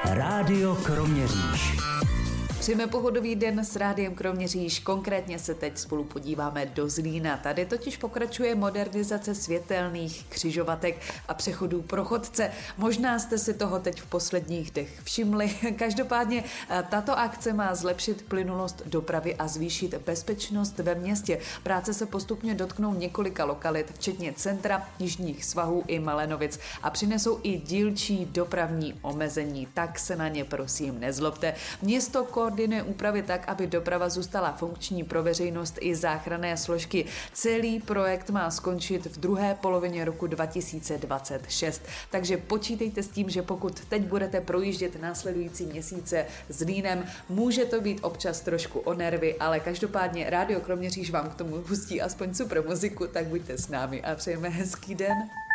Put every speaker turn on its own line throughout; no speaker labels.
Rádio Kroměříž.
Přejeme pohodový den s Rádiem Kroměříž, konkrétně se teď spolu podíváme do Zlína. Tady totiž pokračuje modernizace světelných křižovatek a přechodů pro chodce. Možná jste si toho teď v posledních dnech všimli. Každopádně tato akce má zlepšit plynulost dopravy a zvýšit bezpečnost ve městě. Práce se postupně dotknou několika lokalit, včetně centra, jižních svahů i Malenovic a přinesou i dílčí dopravní omezení. Tak se na ně prosím nezlobte. Město koordinuje úpravy tak, aby doprava zůstala funkční pro veřejnost i záchranné složky. Celý projekt má skončit v druhé polovině roku 2026. Takže počítejte s tím, že pokud teď budete projíždět následující měsíce Zlínem, může to být občas trošku o nervy, ale každopádně Rádio Kroměříž vám k tomu pustí aspoň super muziku, tak buďte s námi a přejeme hezký den.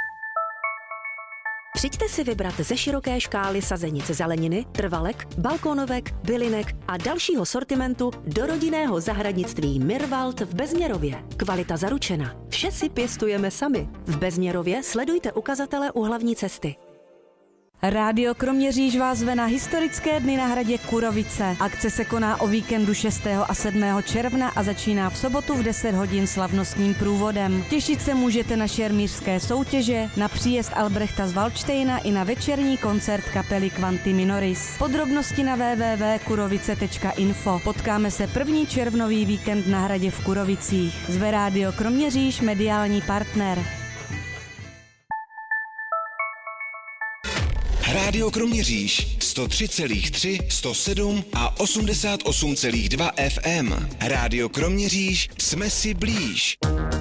Přijďte si vybrat ze široké škály sazenic zeleniny, trvalek, balkónovek, bylinek a dalšího sortimentu do rodinného zahradnictví Mirwald v Bezměrově. Kvalita zaručena. Vše si pěstujeme sami. V Bezměrově sledujte ukazatele u hlavní cesty.
Rádio Kroměříž vás zve na historické dny na hradě Kurovice. Akce se koná o víkendu 6. a 7. června a začíná v sobotu v 10 hodin slavnostním průvodem. Těšit se můžete na šermířské soutěže, na příjezd Albrechta z Valdštejna i na večerní koncert kapely Quanti Minoris. Podrobnosti na www.kurovice.info. Potkáme se 1. červnový víkend na hradě v Kurovicích. Zve Rádio Kroměříž, mediální partner.
Rádio Kroměříž 103,3, 107 a 88,2 FM. Rádio Kroměříž, jsme si blíž.